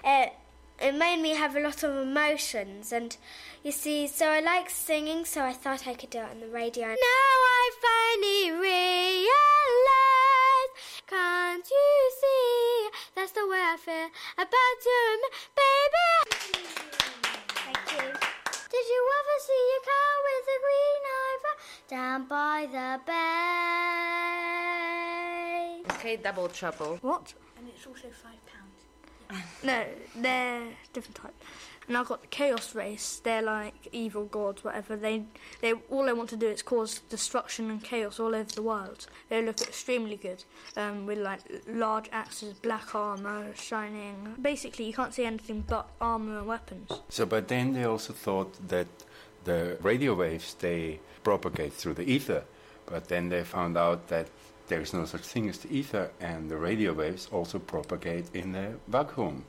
it made me have a lot of emotions, and you see, so I like singing, so I thought I could do it on the radio. Now I finally realize, can't you see, that's the way I feel about you, baby. Thank you. Did you ever see a cow with a green ivor down by the bay? Okay, Double Trouble. What? And it's also £5. No, they're different type. And I've got the Chaos Race. They're like evil gods, whatever. They all they want to do is cause destruction and chaos all over the world. They look extremely good, with like large axes, black armor, shining. Basically, you can't see anything but armor and weapons. So, but then they also thought that the radio waves, they propagate through the ether. But then they found out that there is no such thing as the ether, and the radio waves also propagate in the vacuum.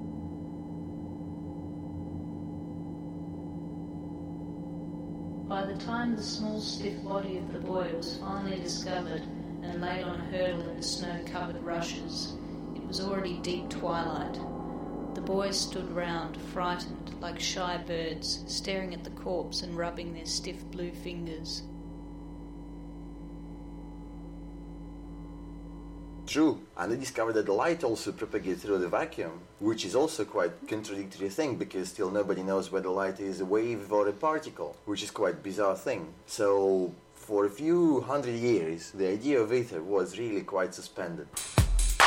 By the time the small, stiff body of the boy was finally discovered and laid on a hurdle in the snow-covered rushes, it was already deep twilight. The boys stood round, frightened, like shy birds, staring at the corpse and rubbing their stiff blue fingers. True, and they discovered that the light also propagates through the vacuum, which is also quite a contradictory thing, because still nobody knows whether light is a wave or a particle, which is quite a bizarre thing. So, for a few hundred years, the idea of ether was really quite suspended.